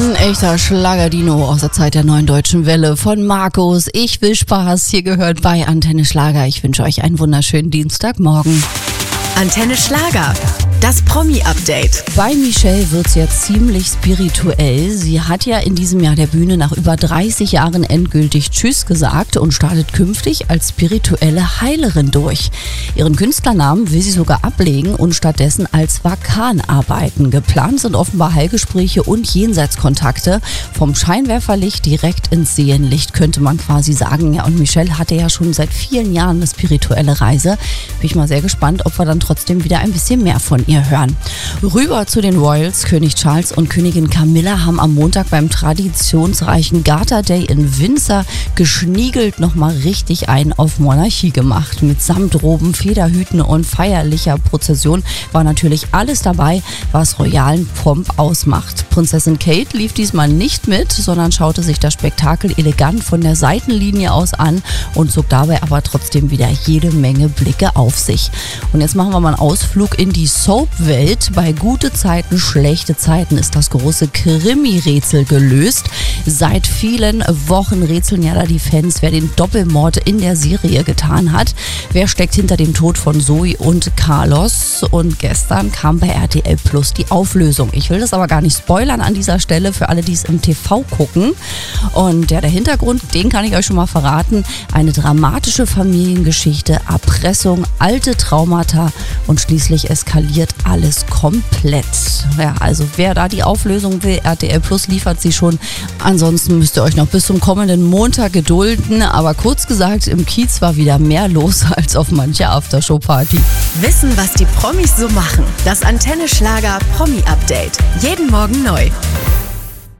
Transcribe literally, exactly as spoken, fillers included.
Ein echter Schlagerdino aus der Zeit der Neuen Deutschen Welle von Markus. Ich will Spaß. Hier gehört bei Antenne Schlager. Ich wünsche euch einen wunderschönen Dienstagmorgen. Antenne Schlager, das Promi-Update. Bei Michelle wird's jetzt ziemlich spirituell. Sie hat ja in diesem Jahr der Bühne nach über dreißig Jahren endgültig Tschüss gesagt und startet künftig als spirituelle Heilerin durch. Ihren Künstlernamen will sie sogar ablegen und stattdessen als Vakan arbeiten. Geplant sind offenbar Heilgespräche und Jenseitskontakte. Vom Scheinwerferlicht direkt ins Seelenlicht, könnte man quasi sagen. Ja, und Michelle hatte ja schon seit vielen Jahren eine spirituelle Reise. Bin ich mal sehr gespannt, ob wir dann trotzdem wieder ein bisschen mehr von ihr hören. Rüber zu den Royals. König Charles und Königin Camilla haben am Montag beim traditionsreichen Garter Day in Windsor geschniegelt nochmal richtig ein auf Monarchie gemacht. Mit Samtroben, Federhüten und feierlicher Prozession war natürlich alles dabei, was royalen Pomp ausmacht. Prinzessin Kate lief diesmal nicht mit, sondern schaute sich das Spektakel elegant von der Seitenlinie aus an und zog dabei aber trotzdem wieder jede Menge Blicke auf sich. Und jetzt machen wir mal einen Ausflug in die Soap-Welt. Bei gute Zeiten, schlechte Zeiten ist das große Krimi-Rätsel gelöst. Seit vielen Wochen rätseln ja da die Fans, wer den Doppelmord in der Serie getan hat. Wer steckt hinter dem Tod von Zoe und Carlos? Und gestern kam bei R T L Plus die Auflösung. Ich will das aber gar nicht spoilern an dieser Stelle für alle, die es im T V gucken. Und ja, der Hintergrund, den kann ich euch schon mal verraten. Eine dramatische Familiengeschichte, Erpressung, alte Traumata und schließlich eskaliert alles komplett. Ja, also wer da die Auflösung will, R T L Plus liefert sie schon. Ansonsten müsst ihr euch noch bis zum kommenden Montag gedulden. Aber kurz gesagt, im Kiez war wieder mehr los als auf mancher Aftershow-Party. Wissen, was die Promis so machen. Das Antenne Schlager Promi-Update. Jeden Morgen neu.